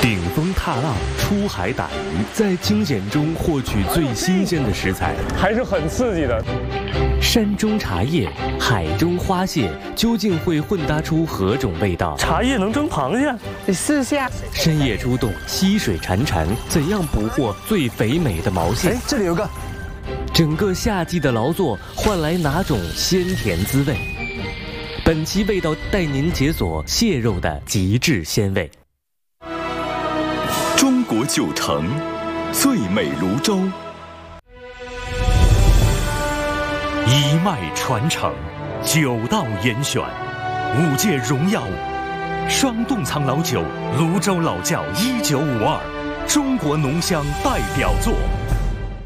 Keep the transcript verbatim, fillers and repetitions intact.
顶风踏浪，出海打鱼，在惊险中获取最新鲜的食材， 还是很刺激的。 山中茶叶，海中花蟹，究竟会混搭出何种味道？ 茶叶能蒸螃蟹？ 你试下。 深夜出动，溪水潺潺，怎样捕获最肥美的毛蟹？ 哎，这里有个。 整个夏季的劳作换来哪种鲜甜滋味？本期味道带您解锁蟹肉的极致鲜味。 中国九城，最美泸州。一脉传承，九道严选，五届荣耀，双洞仓老酒，泸州老窖一九五二，中国浓香代表作。